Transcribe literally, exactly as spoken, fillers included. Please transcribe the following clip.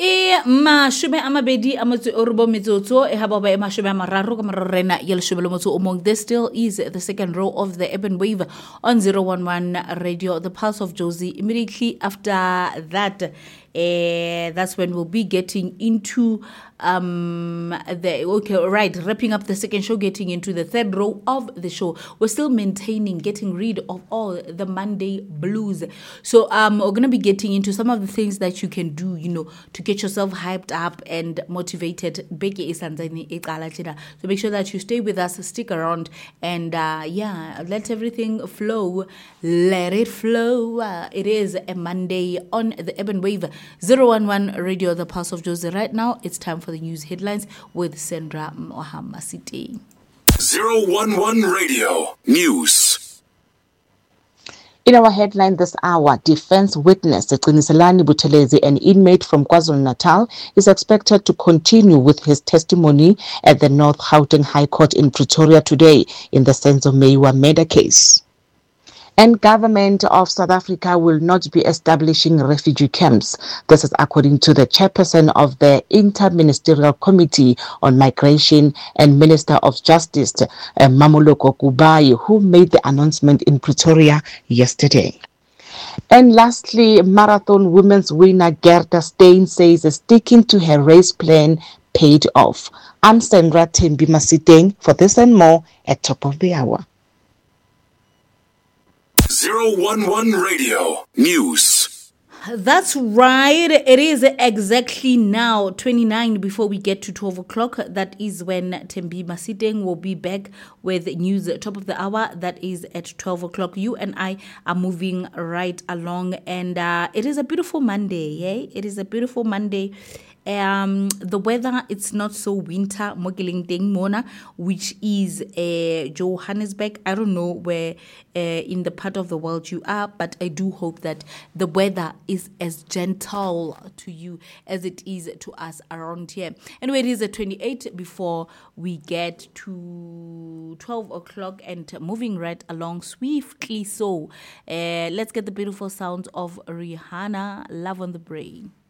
E mashome a mabedi a motso o robo metsotso e ha ba ba e mashome a mararo ka moraro rena ya leshome le motso o mong. This still is the second row of the Urban Wave on zero one one Radio, the Pulse of Jozi. Immediately after that, uh, that's when we'll be getting into um the okay right wrapping up the second show, getting into the third row of the show. We're still maintaining getting rid of all the Monday blues, so um we're gonna be getting into some of the things that you can do, you know, to get yourself hyped up and motivated. So make sure that you stay with us, stick around, and uh yeah, let everything flow, let it flow. Uh, it is a Monday on the Urban Wave, zero one one Radio, the Pulse of Jose. Right now it's time for the news headlines with Sandra Mohamasite. zero one one Radio News. In our headline this hour, defense witness Qiniselani Buthelezi, an inmate from KwaZulu-Natal, is expected to continue with his testimony at the North Gauteng High Court in Pretoria today in the Senzo Meyiwa murder case. And government of South Africa will not be establishing refugee camps. This is according to the chairperson of the Interministerial Committee on Migration and Minister of Justice, uh, Mamoloko Kubayi, who made the announcement in Pretoria yesterday. And lastly, marathon women's winner Gerda Steyn says sticking to her race plan paid off. I'm Sandra Tembi Masiteng for this and more at top of the hour. zero one one Radio News. That's right. It is exactly now twenty-nine before we get to twelve o'clock. That is when Tembi Masiteng will be back with news top of the hour. That is at twelve o'clock. You and I are moving right along, and uh, it is a beautiful Monday. Yeah, it is a beautiful Monday. Um, the weather, it's not so winter, Mogelingdeng Mona, which is uh, Johannesburg. I don't know where uh, in the part of the world you are, but I do hope that the weather is as gentle to you as it is to us around here. Anyway, it is at twenty-eight before we get to twelve o'clock and moving right along swiftly. So uh, let's get the beautiful sounds of Rihanna, Love on the Brain.